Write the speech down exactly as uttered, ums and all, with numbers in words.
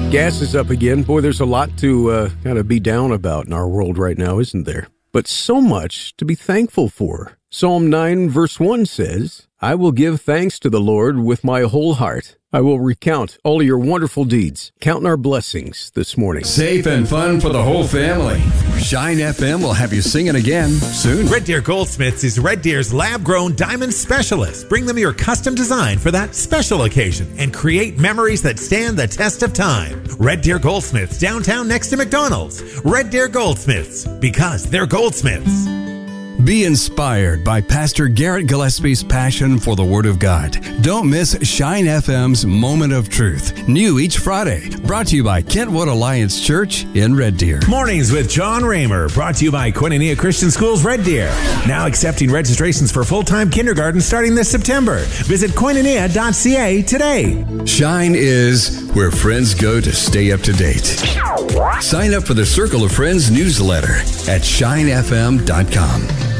Gas is up again. Boy, there's a lot to uh, kind of be down about in our world right now, isn't there? But so much to be thankful for. Psalm nine verse one says, I will give thanks to the Lord with my whole heart. I will recount all your wonderful deeds, counting our blessings this morning. Safe and fun for the whole family. Shine F M will have you singing again soon. Red Deer Goldsmiths is Red Deer's lab-grown diamond specialist. Bring them your custom design for that special occasion and create memories that stand the test of time. Red Deer Goldsmiths, downtown next to McDonald's. Red Deer Goldsmiths, because they're goldsmiths. Be inspired by Pastor Garrett Gillespie's passion for the Word of God. Don't miss Shine F M's Moment of Truth, new each Friday. Brought to you by Kentwood Alliance Church in Red Deer. Mornings with John Raymer, brought to you by Koinonia Christian Schools Red Deer. Now accepting registrations for full-time kindergarten starting this September. Visit koinonia dot c a today. Shine is where friends go to stay up to date. Sign up for the Circle of Friends newsletter at shine f m dot com.